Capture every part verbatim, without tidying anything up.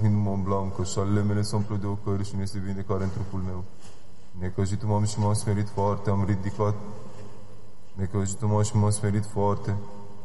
Elohim Mont Blanc, că șalele mele se umplu de ocări și nu este vindecare în trupul meu. Necăjitul m-am și m-am smerit foarte, am ridicat. Necăjitul m-am și m-am smerit foarte.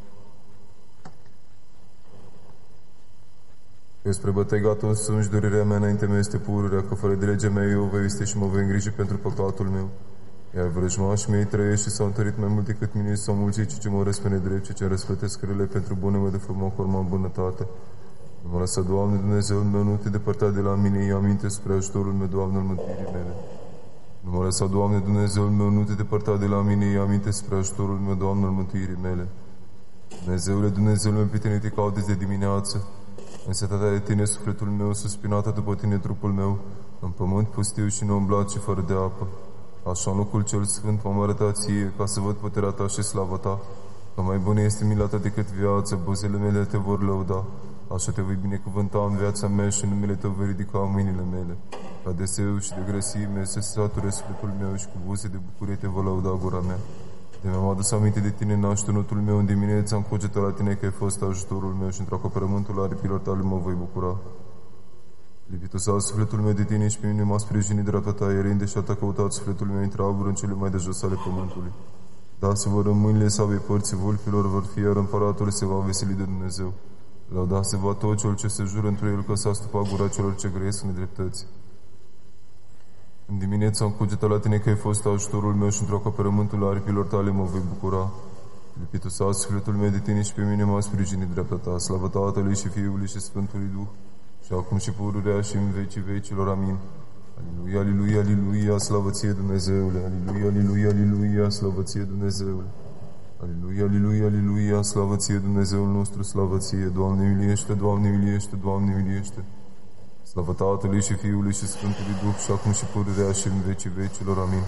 Eu spre bătăigatul sunt și durerea mea înainte mea este pururea, că fără de legea mea eu vă este și mă voi îngriji pentru păcatul meu. Iar vrăjmașii mei trăiesc și s-au întărit mai mult decât mine și s-au mulțit cei ce mă urăsc pe nedrept, ce răsplătesc rele pentru bune mă de frumos urma în bunătate. Nu mă lăsa, Doamne, Dumnezeul meu, nu te depărta de la mine, ia aminte spre ajutorul meu, Doamne, al mântuirii mele. Nu mă lăsa, Doamne, Dumnezeul meu, nu te depărta de la mine, ia aminte spre ajutorul meu, Doamne, al mântuirii mele. Dumnezeule, Dumnezeul meu, pe tine te caut de dimineață. În setatea de tine, sufletul meu, suspinată după tine, trupul meu, în pământ pustiu și neumblat și fără de apă. Așa în locul cel sfânt m-am arătat ție, ca să văd puterea ta și slava ta, că mai bună este mila ta decât viața, buzele mele te vor lăuda. Așa te voi binecuvânta în viața mea și în numele tău voi ridica mâinile mele. Ca de seu și de grăsime să se sature sufletul meu și cu buze de bucurie te voi lăuda gura mea. De mi-am adus aminte de tine în așternutul meu, în dimineața am cugetat la tine că ai fost ajutorul meu și într-o acoperământul aripilor tale mă voi bucura. Lipitul sau sufletul meu de tine și pe mine m-a sprijinit dreapta ta, iar indeși a ta căutat sufletul meu între abur în cele mai de jos ale pământului. Da, se vor în mâinile sabei părții vulpilor vor fi, iar împăratul se va veseli de Dumnezeu. Lăuda se va tot cel ce se jură într el, că s-a stupat gura celor ce grăiesc în dreptăți. În dimineața am cugetat la tine că ai fost ajutorul meu și într-o acoperământul aripilor tale mă voi bucura. Lipitul sau sufletul meu de tine și pe mine m-a sprijinit dreapta ta, slavă Tatălui și Fiului și Sfântului Duh, și acum și pururea și în vecii vecilor. Amin. Aliluia, aliluia, aliluia, slavă ție Dumnezeule. Aliluia, aliluia, aliluia, slavă ție Dumnezeule. Aliluia, aliluia, aliluia, slavă ție Dumnezeul nostru, slavă ție. Doamne miliește, Doamne miliește, Doamne miliește. Slavă Tatălui și Fiului și Sfântului Duh, și acum și pururea și în vecii vecilor. Amin.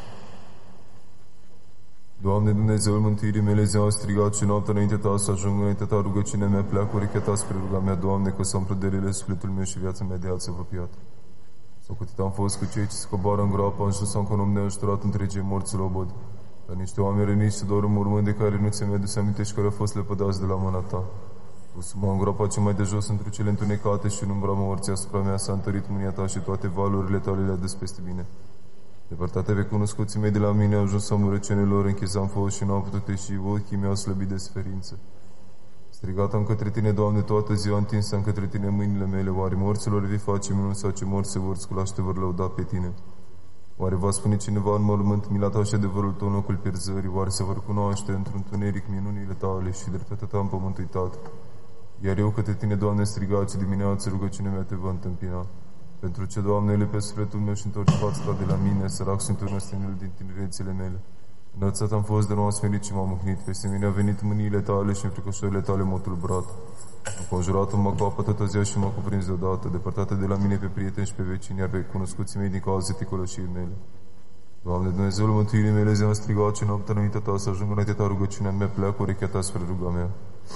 Doamne, Dumnezeul mântuirii mele, zi am strigat și noaptea înainte ta să ajung înainte ta, rugăciunea mea, pleacă urechea ta spre ruga mea, Doamne, că să-mi prăderile sufletul meu și viața mea de ați apropiată. Socotit am fost cu cei ce se coboară în groapă, am ajuns ca un om neajutorat între cei morți la obod, dar niște oameni răniți și doar în mormânt de care nu ți-mi adus aminte și care au fost lepădați de la mâna ta. Pus-mă în groapa cea mai de jos într cele întunecate și în umbra morții asupra mea s-a întărit mânia ta și toate valurile tale le-a dus peste mine. Depărtate pe cunoscuții mei de la mine, au ajuns amurăciunilor, închis am fost și nu am putut ieși, ochii mei au slăbit de suferință. Strigat am către tine, Doamne, toată ziua întins am către tine mâinile mele, oare morților vii face minuni sau ce morți se vor scula și te vor lăuda pe tine? Oare va spune cineva în mormânt mila ta și adevărul tău în locul pierzării? Oare se vor cunoaște într-un tuneric minunile tale și dreptatea ta în pământ uitat? Iar eu către tine, Doamne, strigat și dimineață rugăciunea mea te va întâmpina. Pentru ce, Doamne, ele pe sufletul meu și întorci fața ta de la mine, sărac sunt un ăstănel din tinerețele mele. Înălțat am fost, de nu am smerit și m-am mâhnit. Peste mine au venit mâniile tale și înfricoșările tale m-au tulburat. Am conjurat-mă cu apă toată ziua și m-a cuprins deodată, depărtate de la mine pe prieteni și pe vecini, iar pe cunoscuții mei din cauza ticălășirii mele. Doamne, Dumnezeul mântuirii mele, zi am strigat și noaptea înainte ta să ajung înainte ta, rugăciunea mea, pleacă urechea ta spre ruga mea.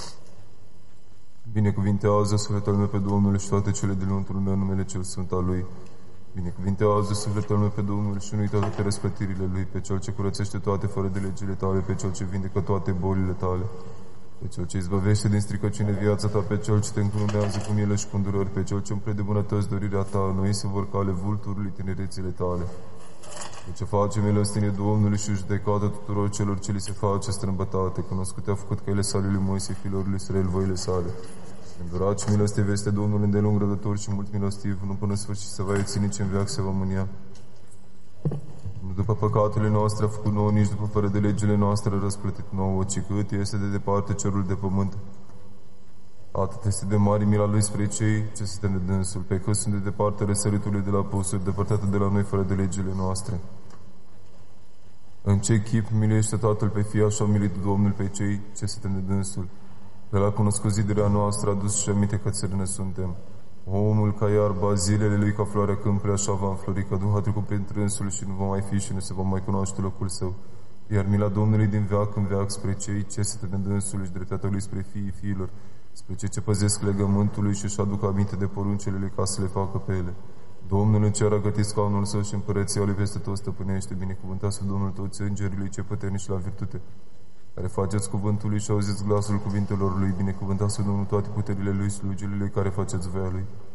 Binecuvintează sufletul meu pe Domnul și toate cele din lăuntrul meu, numele cel sfânt al Lui. Binecuvintează sufletul meu pe Domnul și nu uita toate răsplătirile Lui, pe Cel ce curățește toate fără de legile tale, pe Cel ce vindecă toate bolile tale, pe Cel ce izbăvește din stricăciune viața ta, pe Cel ce te încununează cu milă și cu îndurări, pe Cel ce umple de bunătăți dorirea ta, noi se vor cale vulturului tinerețile tale. De ce face milostenie Domnului și judecată tuturor celor ce li se face strâmbătate, cunoscute a făcut căile sale lui Moise, fiilor lui Israel, voile sale. Îndurat și milostiv este Domnul îndelung rădător și mult milostiv, nu până sfârșit se va ieți, nici în veac se va mânia. Nu după păcatele noastre a făcut nouă, nici după fără de legile noastre a răsplătit nouă, ci cât este de departe cerul de pământ, atât este de mare mila Lui spre cei ce se tem de dânsul, pe cât sunt de departe răsăritului de la pusuri, depărtate de la noi fără de legile noastre. În ce chip miluiește Tatăl pe Fii, așa a milit Domnul pe cei ce se tem de dânsul. Pe la cunoscut ziderea noastră a dus și aminte că țărână suntem. Omul ca iarba, zilele lui ca floarea câmpului, așa va înflori, că Duh a trecut prin trânsul și nu va mai fi și nu se va mai cunoaște locul său. Iar mila Domnului din veac în veac spre cei ce se tem de dânsul și dreptatea Lui spre fiii fiilor, spre cei ce păzesc legământul Lui și își aduc aminte de poruncele Lui ca să le facă pe ele. Domnul în cer a gătit scaunul Său și împărăția Lui peste tot stăpânește. Binecuvântat să Domnul toți îngerii Lui ce puternici la virtute, care faceți cuvântul Lui și auziți glasul cuvintelor Lui. Binecuvântat să Domnul toate puterile Lui, slujile Lui, care faceți voia Lui.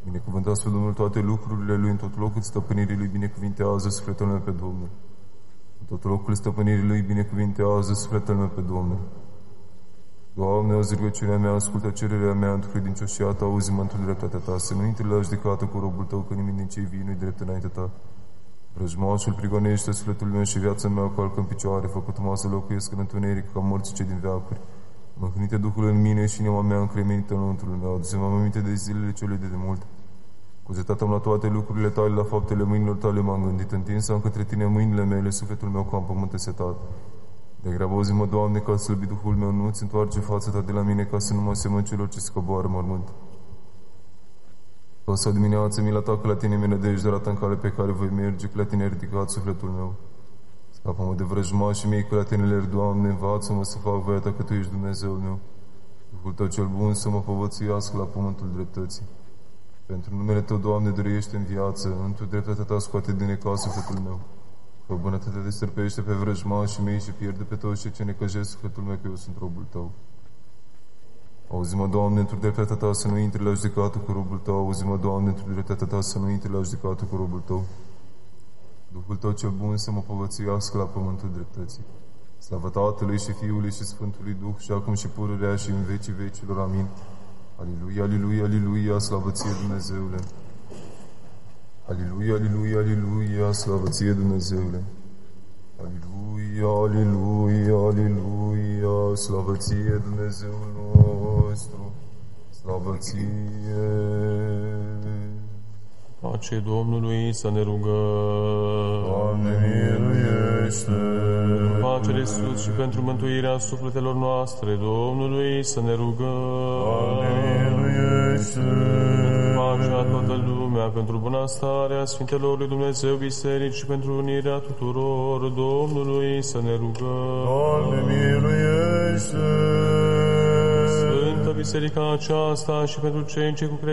Binecuvântat să Domnul toate lucrurile Lui, în tot locul stăpânirii Lui binecuvintează sufletul meu pe Domnul. În tot locul stăpânirii Lui binecuvintează sufletul meu pe Domnul. Doamne, auzi rugăciunea mea, ascultă cererea mea, într-o credincioșia Ta, auzi-mă într-o dreptatea Ta, să nu intri la judecată cu robul Tău, că nimic din cei vii nu-i drept înainte Ta. Vrăjmașul prigonește sufletul meu și viața mea calcă în picioare, făcut-mă să locuiesc în întuneric ca morții cei din veacuri. Mâhnite Duhul în mine și inima mea încremenită în înăuntrul meu, adu-se-mă aminte de zilele cele de demult. Cuzetat-am la toate lucrurile Tale, la faptele mâinilor Tale m-am gândit, întins am către Tine mâinile mele, sufletul meu ca în pământ setat. De grabă auzi-mă, Doamne, ca slăbit Duhul meu, nu-ți întoarce fața Ta de la mine, ca să nu mă asemăn celor ce se coboară mormânt. Că să dimineață mila Ta, că la Tine mi-e nădejde, arată în cale pe care voi merge, că la Tine ai ridicat sufletul meu. Scapă-mă de vrăjmașii mei, că la Tine le Doamne, învață-mă să fac voia Ta, că Tu ești Dumnezeul meu. Duhul Tău cel bun să mă povățuiască la pământul dreptății. Pentru numele Tău, Doamne, dăruiește în viață, într-o dreptatea Ta scoate din necaz sufletul meu. Că bunătatea Te stârpește pe vrăjmașii mei și pierde pe toți ce necăjesc sufletul meu, că eu sunt robul Tău. Auzi-mă, Doamne, într-o dreptatea Ta să nu intri la judecată cu robul Tău. Auzi-mă, Doamne, într-o dreptatea Ta să nu intri la judecată cu robul Tău. Duhul Tău cel bun să mă povățuiască la pământul dreptății. Slavă Tatălui și Fiului și Sfântului Duh și acum și pururea și în vecii vecilor. Amin. Aliluia, aliluia, aliluia, slavă Ție, Dumnezeule. Aliluia, aliluia, aliluia, slavă Ție, Dumnezeule. Aliluia, aliluia, aliluia, slavă Ție, Dumnezeul nostru. Slavă Ție. Pace Domnului să ne rugăm. Doamne, miluiește! Pace de sus și pentru mântuirea sufletelor noastre, Domnului să ne rugăm. Doamne, miluiește! Pacea toată lumea, pentru bunăstarea Sfintelor lui Dumnezeu Biserici și pentru unirea tuturor, Domnului să ne rugăm. Doamne, miluiește! Sfântă Biserica aceasta și pentru cei ce cu credință